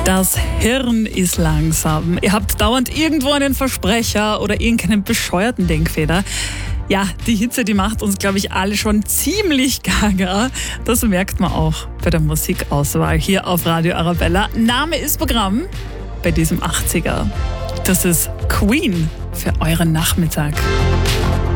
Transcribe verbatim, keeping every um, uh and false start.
Das Hirn ist langsam. Ihr habt dauernd irgendwo einen Versprecher oder irgendeinen bescheuerten Denkfehler. Ja, die Hitze, die macht uns, glaube ich, alle schon ziemlich gaga. Das merkt man auch bei der Musikauswahl hier auf Radio Arabella. Name ist Programm bei diesem achtziger. Das ist Queen für euren Nachmittag.